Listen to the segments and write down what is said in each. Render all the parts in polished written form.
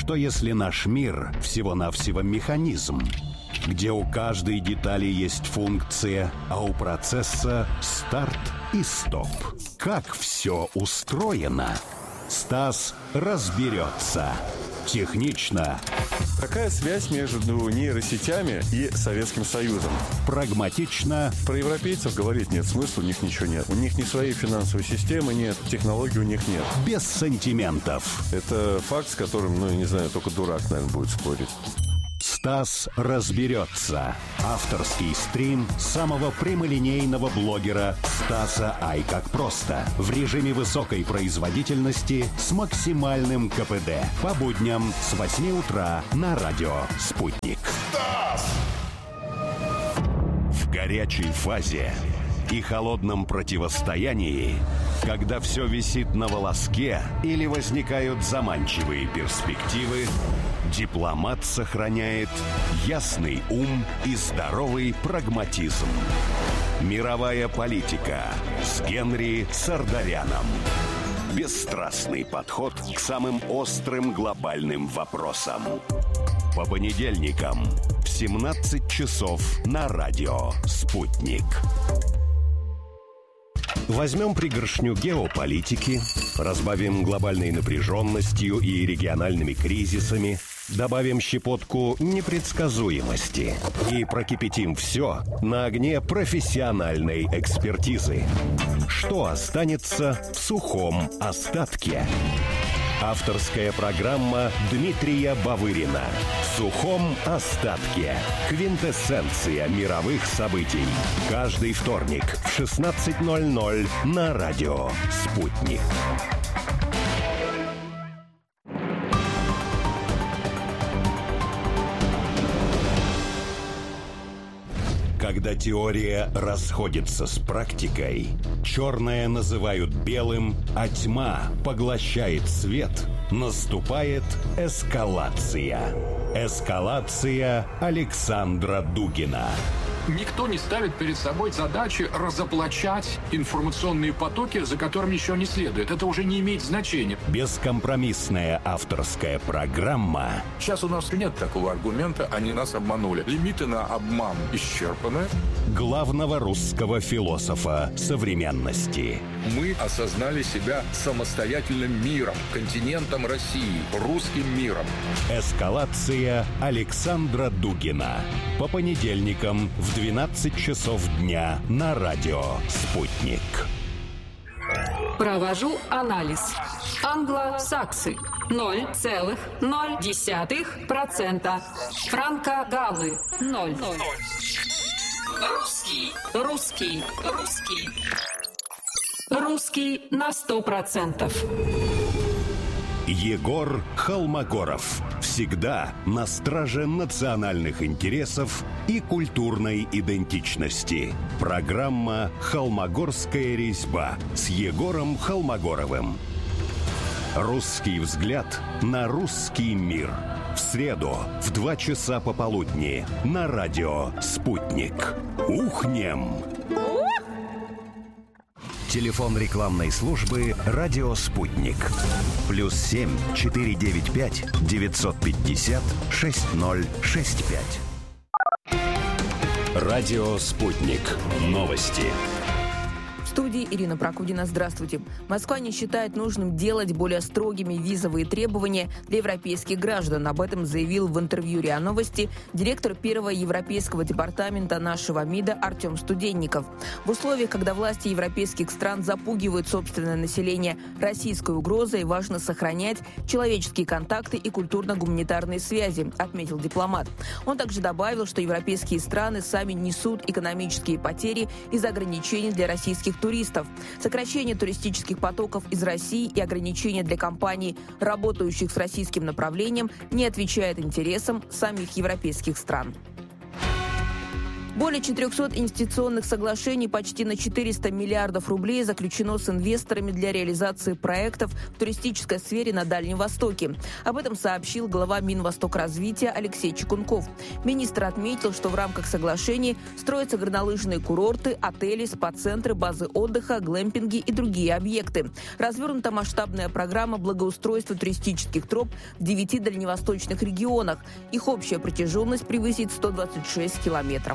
Что если наш мир всего-навсего механизм, где у каждой детали есть функция, а у процесса старт и стоп? Как все устроено? Стас разберется. Технично. Какая связь между нейросетями и Советским Союзом? Прагматично. Про европейцев говорить нет смысла, у них ничего нет. У них ни своей финансовой системы нет, технологий у них нет. Без сантиментов. Это факт, с которым, не знаю, только дурак, наверное, будет спорить. Стас разберется. Авторский стрим самого прямолинейного блогера Стаса Ай как просто. В режиме высокой производительности с максимальным КПД. По будням с 8 утра на радио «Спутник». Стас! В горячей фазе и холодном противостоянии, когда все висит на волоске или возникают заманчивые перспективы, дипломат сохраняет ясный ум и здоровый прагматизм. Мировая политика с Генри Сардаряном. Бесстрастный подход к самым острым глобальным вопросам. По понедельникам в 17 часов на радио «Спутник». Возьмем пригоршню геополитики, разбавим глобальной напряженностью и региональными кризисами, добавим щепотку непредсказуемости и прокипятим все на огне профессиональной экспертизы. Что останется в сухом остатке? Авторская программа Дмитрия Бавырина. В сухом остатке. Квинтэссенция мировых событий. Каждый вторник в 16:00 на радио «Спутник». Когда теория расходится с практикой, черное называют белым, а тьма поглощает свет, наступает эскалация. Эскалация Александра Дугина. Никто не ставит перед собой задачи разоблачать информационные потоки, за которыми ничего не следует. Это уже не имеет значения. Бескомпромиссная авторская программа. Сейчас у нас нет такого аргумента, они нас обманули. Лимиты на обман исчерпаны. Главного русского философа современности. Мы осознали себя самостоятельным миром, континентом России, русским миром. Эскалация Александра Дугина. По понедельникам в 12 часов дня на радио «Спутник». Провожу анализ. Англосаксы 0,0%. Франко-галлы 0. Русский на 100%. Егор Холмогоров. Всегда на страже национальных интересов и культурной идентичности. Программа «Холмогорская резьба» с Егором Холмогоровым. Русский взгляд на русский мир. В среду в 2 часа пополудни на радио «Спутник». Ухнем! Телефон рекламной службы «Радио Спутник». +7 495 950 6065. Радио Спутник. Новости. В студии Ирина Прокудина. Здравствуйте. Москва не считает нужным делать более строгими визовые требования для европейских граждан. Об этом заявил в интервью РИА Новости директор первого европейского департамента нашего МИДа Артем Студенников. В условиях, когда власти европейских стран запугивают собственное население российской угрозой, важно сохранять человеческие контакты и культурно-гуманитарные связи, отметил дипломат. Он также добавил, что европейские страны сами несут экономические потери из-за ограничений для российских туристов. Сокращение туристических потоков из России и ограничения для компаний, работающих с российским направлением, не отвечает интересам самих европейских стран. Более 400 инвестиционных соглашений почти на 400 миллиардов рублей заключено с инвесторами для реализации проектов в туристической сфере на Дальнем Востоке. Об этом сообщил глава Минвостокразвития Алексей Чекунков. Министр отметил, что в рамках соглашений строятся горнолыжные курорты, отели, спа-центры, базы отдыха, глэмпинги и другие объекты. Развернута масштабная программа благоустройства туристических троп в 9 дальневосточных регионах. Их общая протяженность превысит 126 километров.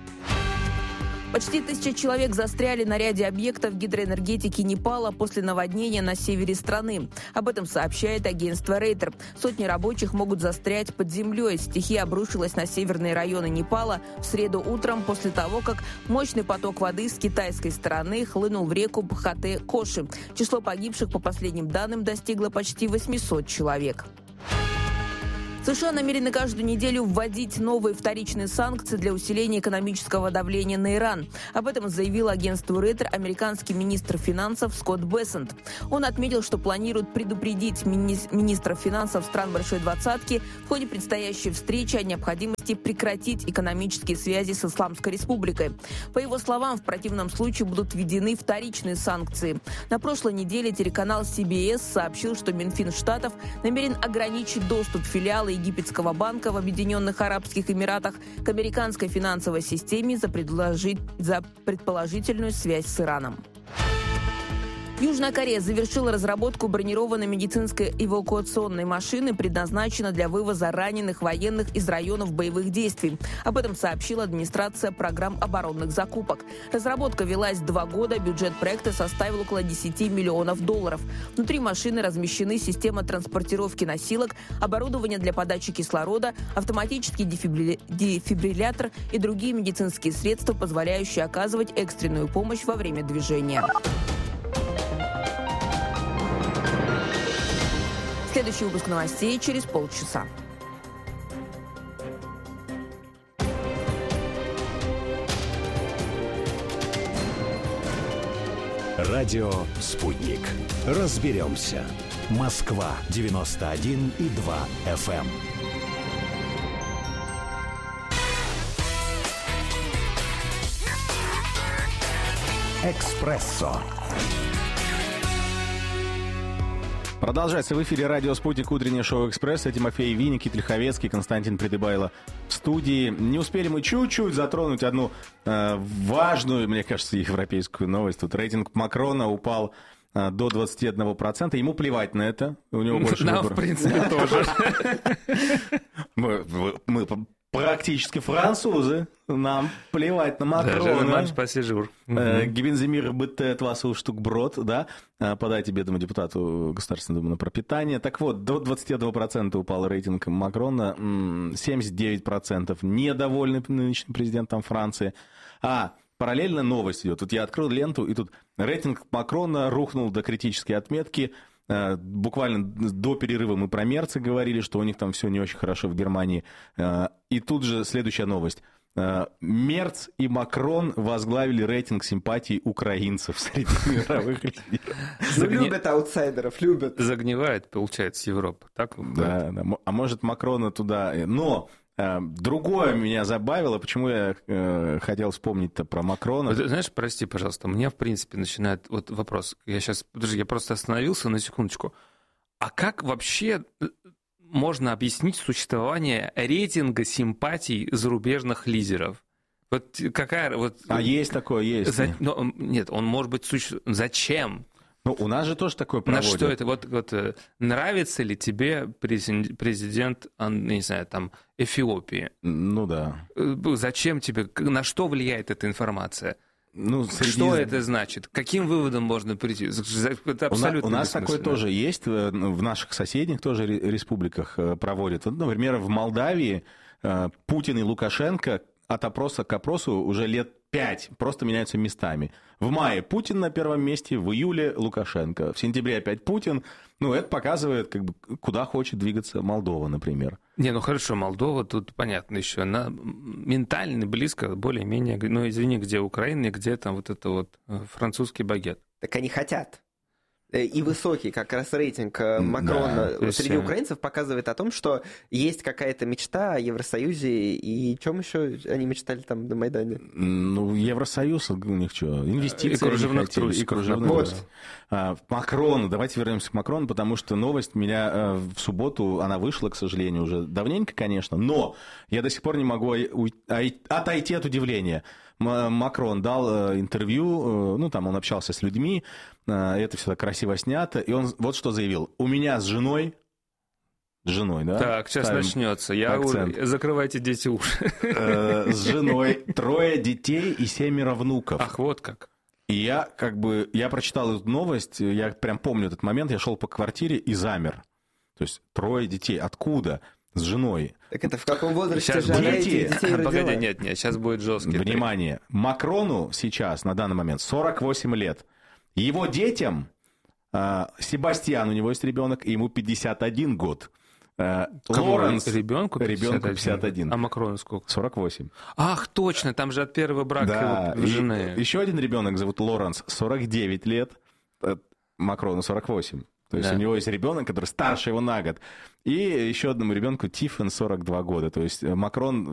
Почти 1000 человек застряли на ряде объектов гидроэнергетики Непала после наводнения на севере страны. Об этом сообщает агентство Рейтер. Сотни рабочих могут застрять под землей. Стихия обрушилась на северные районы Непала в среду утром после того, как мощный поток воды с китайской стороны хлынул в реку Бхате-Коши. Число погибших, по последним данным, достигло почти 800 человек. США намерены каждую неделю вводить новые вторичные санкции для усиления экономического давления на Иран. Об этом заявил агентству Рейтер американский министр финансов Скотт Бессент. Он отметил, что планирует предупредить министров финансов стран Большой Двадцатки в ходе предстоящей встречи о необходимости прекратить экономические связи с Исламской Республикой. По его словам, в противном случае будут введены вторичные санкции. На прошлой неделе телеканал CBS сообщил, что Минфин Штатов намерен ограничить доступ филиала Египетского банка в Объединенных Арабских Эмиратах к американской финансовой системе за предположительную связь с Ираном. Южная Корея завершила разработку бронированной медицинской эвакуационной машины, предназначенной для вывоза раненых военных из районов боевых действий. Об этом сообщила администрация программ оборонных закупок. Разработка велась 2 года, бюджет проекта составил около $10 миллионов. Внутри машины размещены система транспортировки носилок, оборудование для подачи кислорода, автоматический дефибриллятор и другие медицинские средства, позволяющие оказывать экстренную помощь во время движения. Следующий выпуск новостей через полчаса. Радио «Спутник». Разберемся. Москва, 91,2 FM. «Экспрессо». Продолжается в эфире радио «Спутник», утреннее шоу «Экспресс». Это Тимофей Винник, Никита Лиховецкий, Константин Придыбайло в студии. Не успели мы чуть-чуть затронуть одну важную, мне кажется, европейскую новость. Тут рейтинг Макрона упал до 21%. Ему плевать на это. У него больше нам, выбора. В принципе, тоже. Мы практически французы. Нам плевать на Макрона. Гибенземир Бетет Васул Штукброд, да, подайте бедному депутату Государственной Думы на пропитание. Так вот, до 21% упал рейтинг Макрона, 79% недовольны нынешним президентом Франции. А параллельно новость идет. Тут я открыл ленту, и тут рейтинг Макрона рухнул до критической отметки. Буквально до перерыва мы про Мерца говорили, что у них там все не очень хорошо в Германии. И тут же следующая новость. Мерц и Макрон возглавили рейтинг симпатий украинцев среди мировых лидеров. Любят аутсайдеров, любят. Загнивает, получается, Европа. Так? Да. А может, Макрона туда... Но другое меня забавило, почему я хотел вспомнить-то про Макрона. Знаешь, прости, пожалуйста, у меня, в принципе, начинает вот вопрос. Я просто остановился на секундочку. А как вообще можно объяснить существование рейтинга симпатий зарубежных лидеров? Вот какая... Вот... А есть такое, есть. Нет, он может быть... Зачем? Ну, у нас же тоже такое проводят. На что это? Вот нравится ли тебе президент, не знаю, там, Эфиопии? Ну да. Зачем тебе? На что влияет эта информация? Ну, что это значит? Каким выводом можно прийти? Это абсолютно у нас такое тоже есть, в наших соседних тоже республиках проводят. Например, в Молдавии Путин и Лукашенко от опроса к опросу уже лет 5 просто меняются местами. В мае Путин на первом месте, в июле Лукашенко, в сентябре опять Путин. Ну, это показывает, как бы, куда хочет двигаться Молдова, например. Не, ну хорошо, Молдова, тут понятно еще, она ментально близко, более-менее, ну, извини, где Украина, где там вот это вот французский багет. Так они хотят. и высокий как раз рейтинг Макрона среди украинцев показывает о том, что есть какая-то мечта о Евросоюзе, и чем еще они мечтали там на Майдане? Ну, Евросоюз, у них что, инвестиции. И кружевных трусиков. Макрон, давайте вернемся к Макрону, потому что новость меня в субботу, она вышла, к сожалению, уже давненько, конечно, но я до сих пор не могу отойти от удивления. Макрон дал интервью, ну, там он общался с людьми, это все так красиво снято, и он вот что заявил. У меня с женой, да? Так, сейчас начнется. Закрывайте дети уши. С женой 3 детей и 7 внуков. Ах, вот как. И я прочитал эту новость, я прям помню этот момент, я шел по квартире и замер. То есть 3 детей. Откуда? С женой. Так это в каком возрасте сейчас жена этих детей родила? Погоди, нет, сейчас будет жесткий. Внимание, Макрону сейчас, на данный момент, 48 лет. Его детям, Себастьян, у него есть ребенок, и ему 51 год. Лоренс. Ребенку 51. А Макрону сколько? 48. Ах, точно, там же от первого брака его жены. Еще один ребенок зовут Лоренс, 49 лет. Макрону 48. То есть у него есть ребенок, который старше его на год. И еще одному ребенку Тиффен 42 года. То есть Макрон